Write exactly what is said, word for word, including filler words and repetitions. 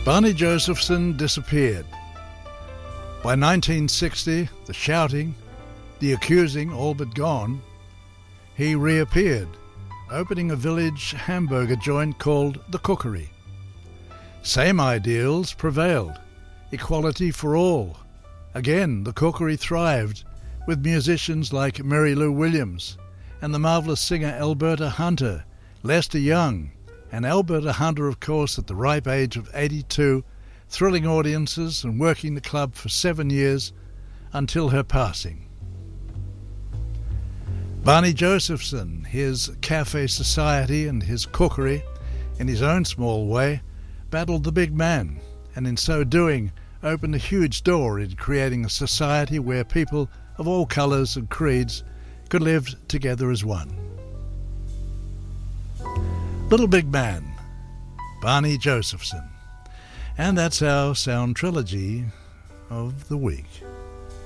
Barney Josephson disappeared. By nineteen sixty, the shouting, the accusing all but gone, he reappeared, opening a village hamburger joint called The Cookery. Same ideals prevailed, equality for all. Again, The Cookery thrived, with musicians like Mary Lou Williams and the marvellous singer Alberta Hunter, Lester Young, and Alberta Hunter, of course, at the ripe age of eighty-two, thrilling audiences and working the club for seven years until her passing. Barney Josephson, his cafe society and his cookery, in his own small way, battled the big man, and in so doing opened a huge door in creating a society where people of all colours and creeds could live together as one. Little Big Man, Barney Josephson. And that's our sound trilogy of the week.